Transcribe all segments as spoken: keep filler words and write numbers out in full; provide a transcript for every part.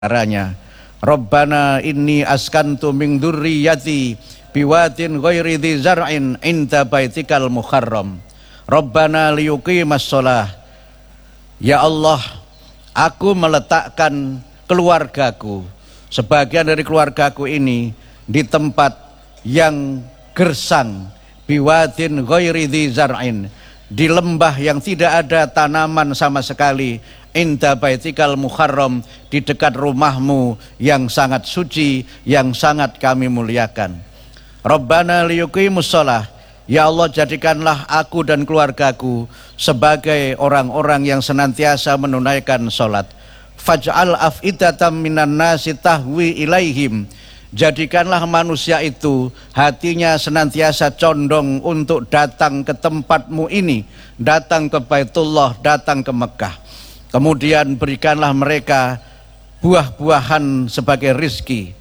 Caranya, Rabbana inni askantu min dzurriyyati biwadin ghairi dzi zar'in inda baitikal muharram Rabbana liyuqimas shalah. Ya Allah, aku meletakkan keluargaku, sebagian dari keluargaku ini di tempat yang gersang, biwadin ghairi dzi zar'in, di lembah yang tidak ada tanaman sama sekali, inda baitikal muharram, di dekat rumahmu yang sangat suci, yang sangat kami muliakan. Rabbana liyuqimus shalah. Ya Allah, jadikanlah aku dan keluargaku sebagai orang-orang yang senantiasa menunaikan sholat. Faj'al af'idatam minan nasi tahwi ilaihim. Jadikanlah manusia itu hatinya senantiasa condong untuk datang ke tempatmu ini, datang ke Baitullah, datang ke Mekah. Kemudian berikanlah mereka buah-buahan sebagai rizki.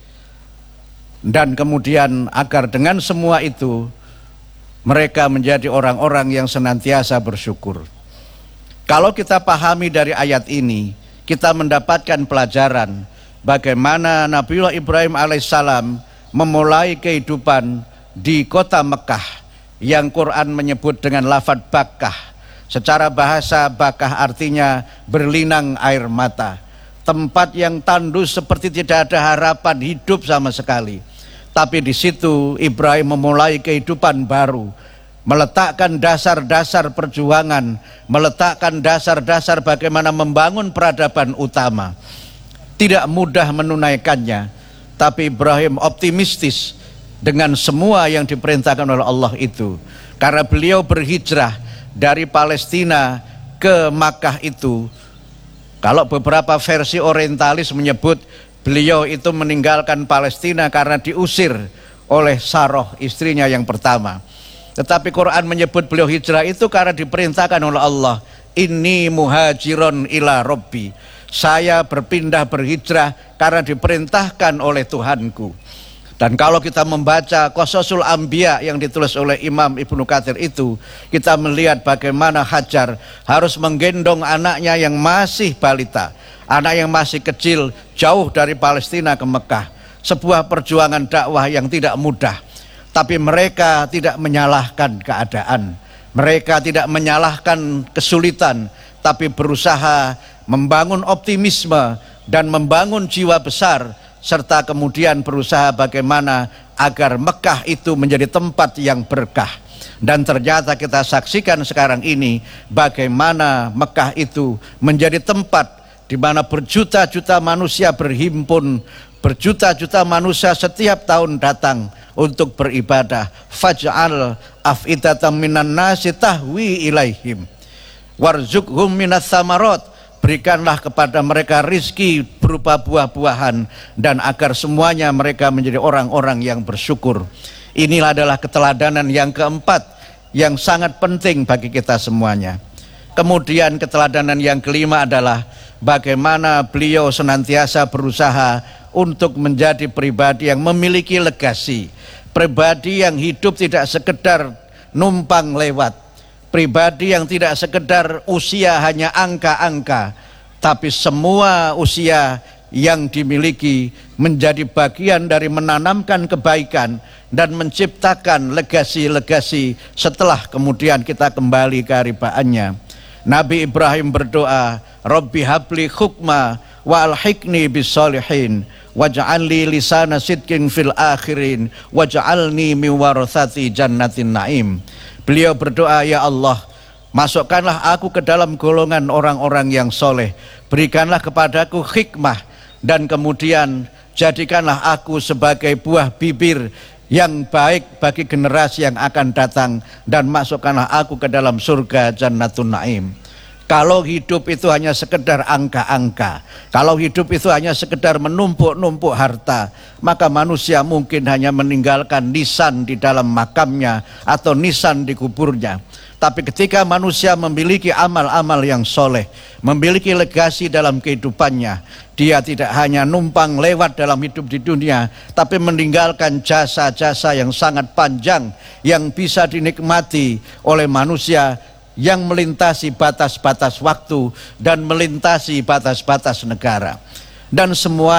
Dan kemudian agar dengan semua itu mereka menjadi orang-orang yang senantiasa bersyukur. Kalau kita pahami dari ayat ini, kita mendapatkan pelajaran bagaimana Nabiullah Ibrahim alaihissalam memulai kehidupan di kota Mekah yang Quran menyebut dengan lafadz Bakkah. Secara bahasa, Bakkah artinya berlinang air mata, tempat yang tandus seperti tidak ada harapan hidup sama sekali. Tapi di situ Ibrahim memulai kehidupan baru, meletakkan dasar-dasar perjuangan, meletakkan dasar-dasar bagaimana membangun peradaban utama. Tidak mudah menunaikannya, tapi Ibrahim optimistis dengan semua yang diperintahkan oleh Allah itu. Karena beliau berhijrah dari Palestina ke Makkah itu, kalau beberapa versi orientalis menyebut beliau itu meninggalkan Palestina karena diusir oleh Saroh, istrinya yang pertama. Tetapi Quran menyebut beliau hijrah itu karena diperintahkan oleh Allah. Inni muhajiron ila Rabbi. Saya berpindah berhijrah karena diperintahkan oleh Tuhanku. Dan kalau kita membaca Qasasul Anbiya yang ditulis oleh Imam Ibnu Katsir itu, kita melihat bagaimana Hajar harus menggendong anaknya yang masih balita, anak yang masih kecil, jauh dari Palestina ke Mekah. Sebuah perjuangan dakwah yang tidak mudah. Tapi mereka tidak menyalahkan keadaan, mereka tidak menyalahkan kesulitan, tapi berusaha membangun optimisme dan membangun jiwa besar, serta kemudian berusaha bagaimana agar Mekah itu menjadi tempat yang berkah. Dan ternyata kita saksikan sekarang ini bagaimana Mekah itu menjadi tempat di mana berjuta-juta manusia berhimpun, berjuta-juta manusia setiap tahun datang untuk beribadah. Faj'al af'idatam minan nasi tahwi ilaihim warzuqhum minas samarat. Berikanlah kepada mereka rizki berupa buah-buahan, dan agar semuanya mereka menjadi orang-orang yang bersyukur. Inilah adalah keteladanan yang keempat yang sangat penting bagi kita semuanya. Kemudian keteladanan yang kelima adalah bagaimana beliau senantiasa berusaha untuk menjadi pribadi yang memiliki legasi, pribadi yang hidup tidak sekedar numpang lewat, pribadi yang tidak sekedar usia hanya angka-angka, tapi semua usia yang dimiliki menjadi bagian dari menanamkan kebaikan dan menciptakan legasi-legasi setelah kemudian kita kembali ke haribaannya. Nabi Ibrahim berdoa, Rabbi habli hukma wa alhiqni bis solihin waj'alni lisana sidqin fil akhirin waj'alni min warathati jannatin naim. Beliau berdoa, ya Allah, masukkanlah aku ke dalam golongan orang-orang yang soleh, berikanlah kepadaku hikmah, dan kemudian jadikanlah aku sebagai buah bibir yang baik bagi generasi yang akan datang, dan masukkanlah aku ke dalam surga Jannatun Naim. Kalau hidup itu hanya sekedar angka-angka, kalau hidup itu hanya sekedar menumpuk-numpuk harta, maka manusia mungkin hanya meninggalkan nisan di dalam makamnya atau nisan di kuburnya. Tapi ketika manusia memiliki amal-amal yang soleh, memiliki legasi dalam kehidupannya, dia tidak hanya numpang lewat dalam hidup di dunia, tapi meninggalkan jasa-jasa yang sangat panjang yang bisa dinikmati oleh manusia yang melintasi batas-batas waktu dan melintasi batas-batas negara. dan semua